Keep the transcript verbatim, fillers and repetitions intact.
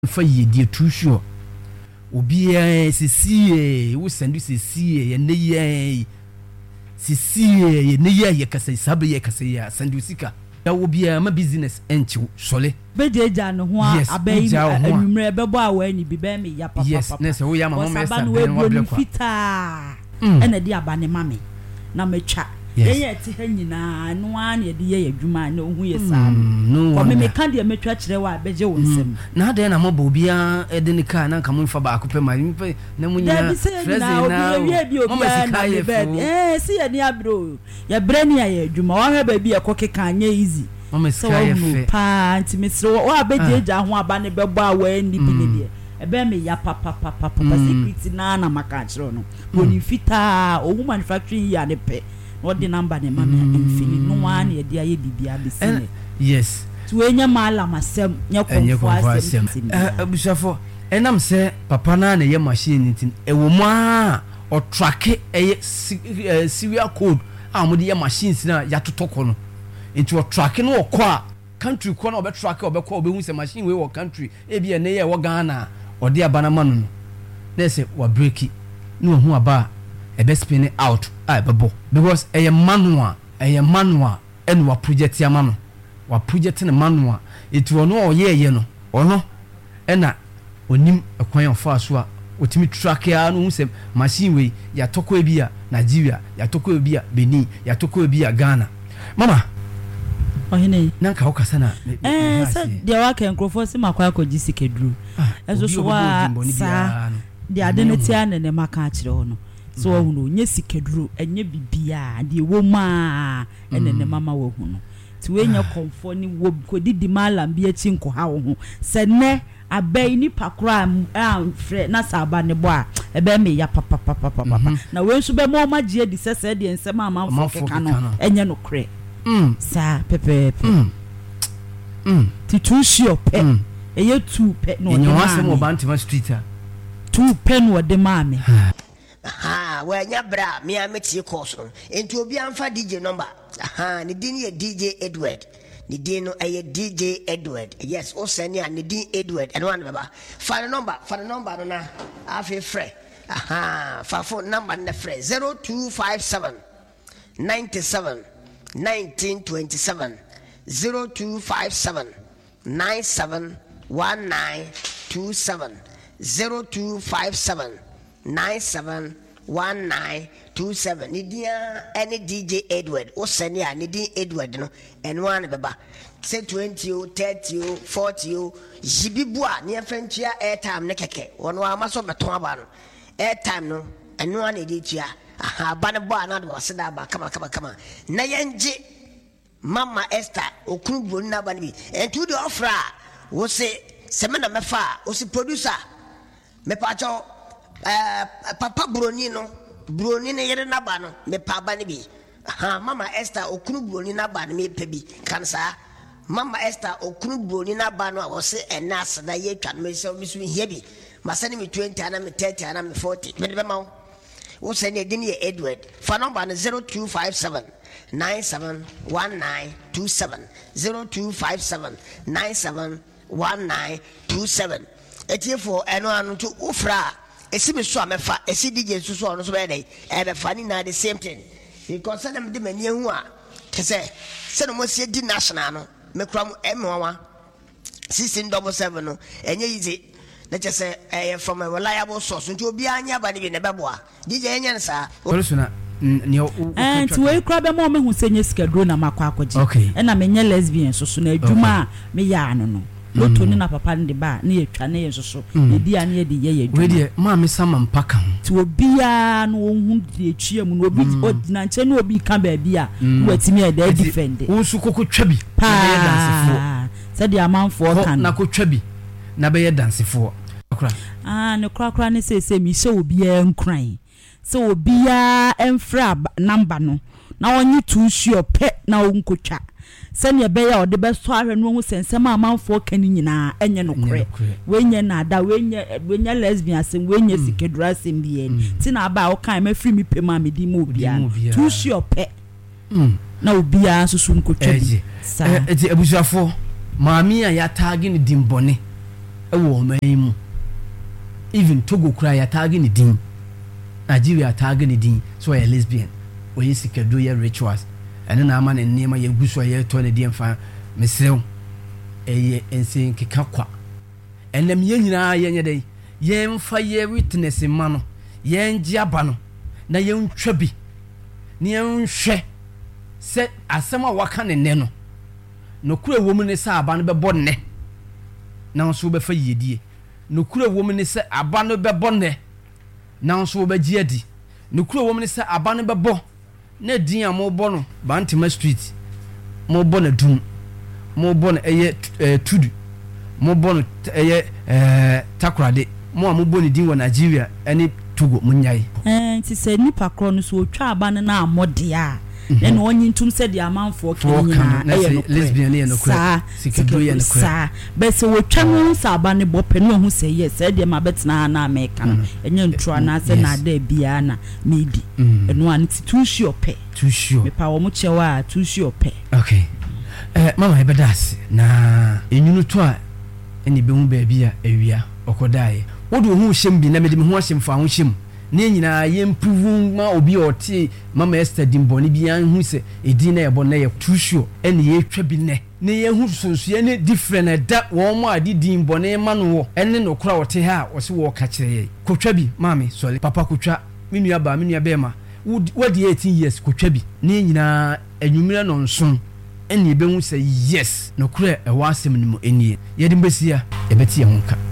fa yedie too sure obi eh sisi wo sendu sisi ye ne ye sisi ye ne ye ye kasa sabe ye kasa ya sendu sika ya obi ma business enchi sole bejeja no ho abayi anwumre bebo awa ni bi be me ya papa yes ne se wo ya mama me sa ben wa ble fita ena di abane mame na metwa ye ti ha nyina no an ye di ye adwuma na ohu ye sa ko me me kan de metwa kire wa beje wonsem na de na mo bo bia e de ni ka na ka mo fa ba akopɛ ma na mo nyina freze na obi ye bi obi na eh si ye ni abro ye brani ya adwuma wa hwe ba bi e kokeka anya easy mama sky ye pa nti mesro wa bejeja ho abane bebo awa ni bi ne de ebe me ya papa papa papa security na na maka kire no boni fita owu manufacturing ya ne pe what the number ne mama infini no one ye dia ye bibia be sine yes to enya mala masem nya konfo asem eh abusafo enam se papa na na ye machine tin e wo mu a o track e serial code a mo de ye machines na ya totoko no into o track no o ko a country ko na o be track o be ko o be hu se machine we wo country e bia na ye wo Ghana o de abana ma no na se wa break no hu aba e be spin it out ah bebo because e manual e manual and wa project ya manu wa project na manual it wo no o ye ye no ono e na onim ekwan ofo aso a otimi track ya no hu se machine we ya toko e bia Nigeria ya toko e bia Benin ya toko e bia Ghana mama ohine nanka wo kasa na eh se dia wa kan krofo se makwa akoji sikedru eso so wa sa dia identity an ne maka akire ho no so wo no nye sikedru enye bibia de wo ma ene ne mama wo hu no ti we nya komfo ni wo kodidi malam bi achi nko ha wo ho se ne abai ni pakra am fre na saba ne bo a ebe me ya papa papa papa na we nso be mo magye di sese de nsem amamfo keka no enye no kre mm sa pepe mm mm ti tu sure pe eye tu pe no de ma enyo bantima street a tu pe no de ma me aha we nya bra me ameti course no enti obi amfa D J number aha ne din ye D J Edward ne din no eye D J Edward yes o send ya ne din Edward and one baba fa number fa number no na afi frɛ aha fa phone number na frɛ zero two five seven nine seven nineteen twenty-seven zero two five seven nine seven one nine two seven zero two five seven nine seven one nine two seven nidia any D J Edward o send ya nidi Edward no and one baba say twenty o thirty o forty o jibibu a ne fentua airtime ne keke wono amaso beton aba no airtime no eno an editua aha bana bo anado waseda ba kama kama kama na yenje mama Esther okunboni na ba ne bi entu de ofra wo se semena mefa wo se producer me pacho eh papa broni no broni ne yere na ba no me pa ba ne bi aha mama Esther okunboni na ba ne me pe bi kan sa mama Esther okunboni na ba no wo se enas na ye twa no me se me su hie bi masane me twenty ana me thirty ana me forty me be ma wo send e din ye Edward fa number no zero two five seven nine seven one nine two seven zero two five seven nine seven one nine two seven etie for eno anu to ufra esi me so amefa esi D J so so no so be dey e be fa ni na the same thing because them de mani hu a te say se no mo sie di national no me kura mo emwa sixteen double seven no enye easy na che say eh from a reliable source nti obi anya ba ne bi ne beboa D J enya nsa olusuna ni o eh nti we kura be mo me hu senye schedule na makwa akwaji e na menye lesbian so so na adwuma me ya no no loto ni na papa ndi ba na yetwa na yeso so e di an ye di ye ye we di ma me sama mpaka ti obi ya no hu di etwa mu no obi odina nche na obi kan ba bia watimi e da defend wo su kokotwa bi na ye dansefo se di amanfo kan na kokotwa bi na be ye dansefo ah ne kra kra ne se se mi se obi en kran se obi ya enfra number no na onyi tu sure pe na onkotwa se ne be ya ode be so ahwe no hu sensem amanfo kan nyina enye no kre wenye na da wenye wenye lesbian asem wenye sikedura asem bi en ti na ba o kan ma free mi pe ma me di mo obi a tu sure pe na obi a so so nkotwa bi sa e di abusuafo maami a ya tag ni dimbone ɛwɔ ɔman mu even Togo kura ya tag ne din Nigeria tag ne din so ɔyɛ lesbian ɔyɛ sikaduro yɛ rituals ɛne na ama ne nneɛma yɛ gu so yɛ tɔ ne deɛ mfa mesrew ɛyɛ ensen keka kwa ɛnam yɛ nyinaa yɛ nyɛ dɛ yɛn fa yɛ witness ma no yɛn gye aba no na yɛn twa bi ne yɛn hwɛ sɛ asɛm a waka ne nne no no kura wɔ mu ne sɛ aba no bɛbɔ nne na nso bɛfa yedie no kura wɔ mu ne sɛ aba no bɛbɔ nne na nso bɛgye adi no kura wɔ mu ne sɛ aba no bɛbɔ na din a mo bɔ no Bantima Street mo bɔ na dum mo bɔ na ɛyɛ tudu mo bɔ no ɛyɛ ɛɛ Takoradi mo a mo bɔ ne din wɔ Nigeria ɛne Togo mo nyai eh nti sɛ nipa kro no so otwa aba no na amode a na no onyi ntum sɛ de amanfo kenya ɛyɛ no lesbian ne no kra sikaduro yɛ no kra bɛ sɛ wotwa no sɛ aba ne bɔ pɛ no hu sɛ yɛ sɛ de ma betena na America no ɛnyɛ ntro na sɛ na da bia na medi ɛno an ti too sure pɛ too sure me pa wo mo kyewa a too sure pɛ okay eh mama ebedas na enyunu to a ɛne be hu ba bia awia okodae wodo hu hyem bi na mede me hu ahyem fa ho hyem ne nyina ye improve ma obi oti mama Esther dimboni bi an hu se edi na yebo na ye too sure ene ye twa bi ne ne ye hu sonso ne different da wo mo adi dimboni ma no wo ene no kura wote ha wo se wo ka kire ye kotwa bi mami sorry papa kotwa menu aba menu aba ma wadi eighteen years kotwa bi ne nyina anwumira no nson ene be hu se yes no kura e wa asem no enie ye de mbesia e beti ye ho ka